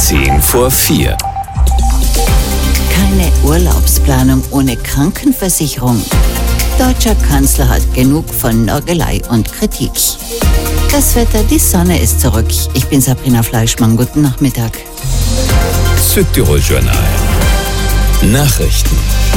4:10. Keine Urlaubsplanung ohne Krankenversicherung. Deutscher Kanzler hat genug von Nörgelei und Kritik. Das Wetter, die Sonne ist zurück. Ich bin Sabrina Fleischmann. Guten Nachmittag. Südtirol Journal. Nachrichten.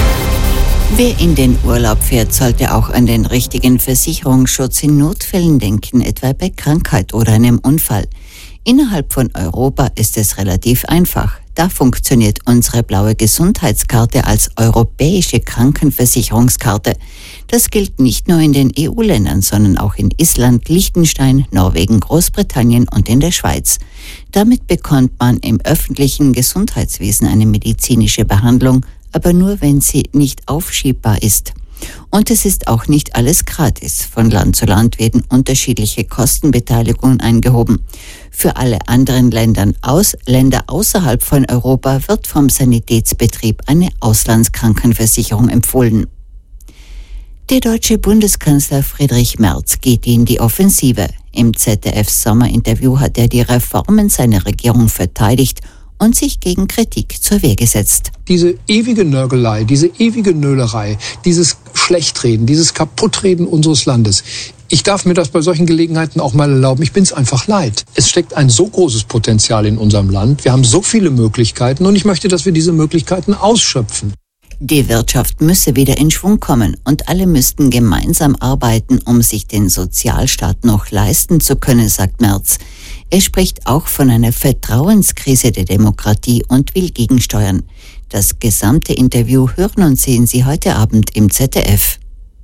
Wer in den Urlaub fährt, sollte auch an den richtigen Versicherungsschutz in Notfällen denken, etwa bei Krankheit oder einem Unfall. Innerhalb von Europa ist es relativ einfach. Da funktioniert unsere blaue Gesundheitskarte als europäische Krankenversicherungskarte. Das gilt nicht nur in den EU-Ländern, sondern auch in Island, Liechtenstein, Norwegen, Großbritannien und in der Schweiz. Damit bekommt man im öffentlichen Gesundheitswesen eine medizinische Behandlung, aber nur, wenn sie nicht aufschiebbar ist. Und es ist auch nicht alles gratis. Von Land zu Land werden unterschiedliche Kostenbeteiligungen eingehoben. Für alle anderen Länder außerhalb von Europa wird vom Sanitätsbetrieb eine Auslandskrankenversicherung empfohlen. Der deutsche Bundeskanzler Friedrich Merz geht in die Offensive. Im ZDF-Sommerinterview hat er die Reformen seiner Regierung verteidigt und sich gegen Kritik zur Wehr gesetzt. Diese ewige Nörgelei, diese ewige Nölerei, dieses Schlechtreden, dieses Kaputtreden unseres Landes. Ich darf mir das bei solchen Gelegenheiten auch mal erlauben. Ich bin es einfach leid. Es steckt ein so großes Potenzial in unserem Land. Wir haben so viele Möglichkeiten und ich möchte, dass wir diese Möglichkeiten ausschöpfen. Die Wirtschaft müsse wieder in Schwung kommen und alle müssten gemeinsam arbeiten, um sich den Sozialstaat noch leisten zu können, sagt Merz. Er spricht auch von einer Vertrauenskrise der Demokratie und will gegensteuern. Das gesamte Interview hören und sehen Sie heute Abend im ZDF.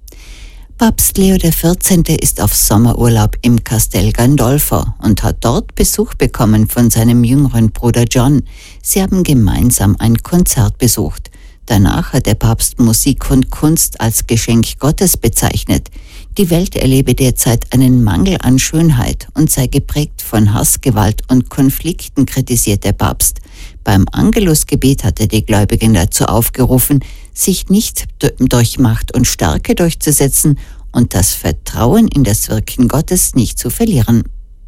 Papst Leo XIV. Ist auf Sommerurlaub im Castel Gandolfo und hat dort Besuch bekommen von seinem jüngeren Bruder John. Sie haben gemeinsam ein Konzert besucht. Danach hat der Papst Musik und Kunst als Geschenk Gottes bezeichnet. Die Welt erlebe derzeit einen Mangel an Schönheit und sei geprägt von Hass, Gewalt und Konflikten, kritisiert der Papst. Beim Angelusgebet hat er die Gläubigen dazu aufgerufen, sich nicht durch Macht und Stärke durchzusetzen und das Vertrauen in das Wirken Gottes nicht zu verlieren.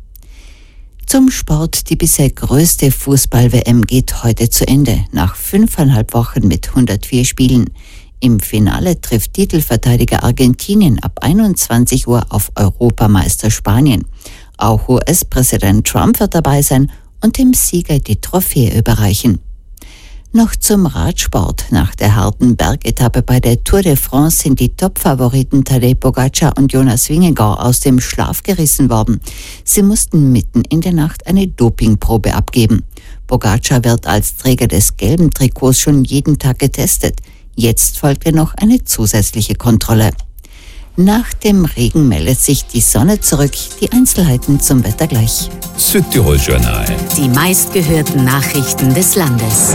Zum Sport. Die bisher größte Fußball-WM geht heute zu Ende, nach 5,5 Wochen mit 104 Spielen. Im Finale trifft Titelverteidiger Argentinien ab 21 Uhr auf Europameister Spanien. Auch US-Präsident Trump wird dabei sein und dem Sieger die Trophäe überreichen. Noch zum Radsport. Nach der harten Bergetappe bei der Tour de France sind die Top-Favoriten Tadej Pogačar und Jonas Vingegaard aus dem Schlaf gerissen worden. Sie mussten mitten in der Nacht eine Dopingprobe abgeben. Pogačar wird als Träger des gelben Trikots schon jeden Tag getestet. Jetzt folgte noch eine zusätzliche Kontrolle. Nach dem Regen meldet sich die Sonne zurück. Die Einzelheiten zum Wetter gleich. Südtirol Journal. Die meistgehörten Nachrichten des Landes.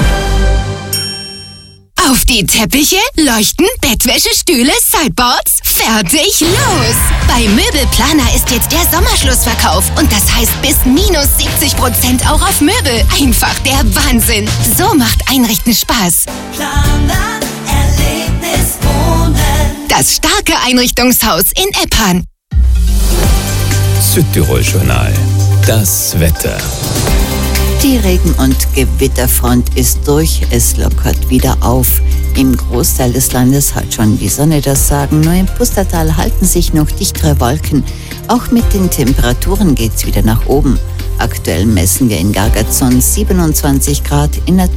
Auf die Teppiche, Leuchten, Bettwäsche, Stühle, Sideboards, fertig, los! Bei Möbelplaner ist jetzt der Sommerschlussverkauf und das heißt bis minus 70% auch auf Möbel. Einfach der Wahnsinn. So macht Einrichten Spaß. Planer, Erlebnis wohnen. Das starke Einrichtungshaus in Eppan. Südtirol Journal. Das Wetter. Die Regen- und Gewitterfront ist durch, es lockert wieder auf. Im Großteil des Landes hat schon die Sonne das Sagen, nur im Pustertal halten sich noch dichtere Wolken. Auch mit den Temperaturen geht's wieder nach oben. Aktuell messen wir in Gargazon 27 Grad, in